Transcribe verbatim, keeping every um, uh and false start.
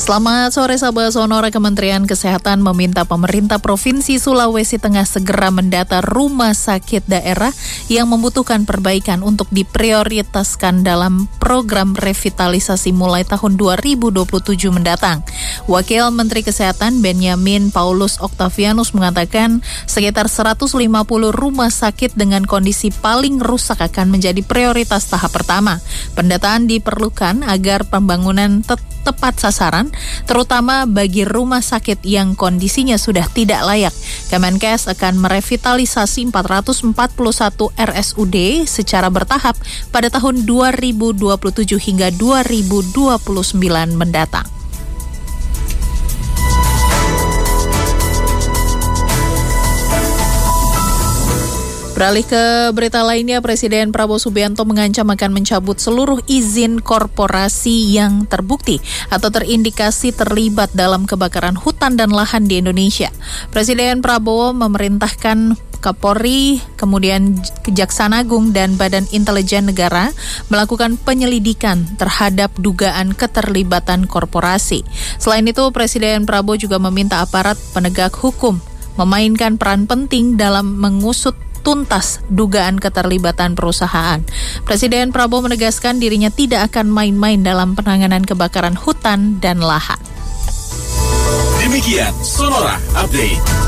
Selamat sore sahabat Sonora. Kementerian Kesehatan meminta pemerintah Provinsi Sulawesi Tengah segera mendata rumah sakit daerah yang membutuhkan perbaikan untuk diprioritaskan dalam program revitalisasi mulai tahun dua ribu dua puluh tujuh mendatang. Wakil Menteri Kesehatan Benyamin Paulus Octavianus mengatakan sekitar seratus lima puluh rumah sakit dengan kondisi paling rusak akan menjadi prioritas tahap pertama. Pendataan diperlukan agar pembangunan tetap tepat sasaran, terutama bagi rumah sakit yang kondisinya sudah tidak layak. Kemenkes akan merevitalisasi empat ratus empat puluh satu R S U D secara bertahap pada tahun dua ribu dua puluh tujuh hingga dua ribu dua puluh sembilan mendatang. Beralih ke berita lainnya, Presiden Prabowo Subianto mengancam akan mencabut seluruh izin korporasi yang terbukti atau terindikasi terlibat dalam kebakaran hutan dan lahan di Indonesia. Presiden Prabowo memerintahkan Kapolri, kemudian Kejaksaan Agung dan Badan Intelijen Negara melakukan penyelidikan terhadap dugaan keterlibatan korporasi. Selain itu, Presiden Prabowo juga meminta aparat penegak hukum memainkan peran penting dalam mengusut tuntas dugaan keterlibatan perusahaan. Presiden Prabowo menegaskan dirinya tidak akan main-main dalam penanganan kebakaran hutan dan lahan. Demikian Sonora Update.